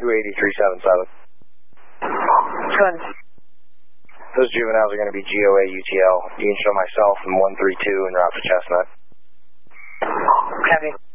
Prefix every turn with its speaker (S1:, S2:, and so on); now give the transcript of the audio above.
S1: 28377.
S2: Good.
S1: Those juveniles are going to be GOA UTL. You can show myself from 132 and route for Chestnut.
S2: Copy.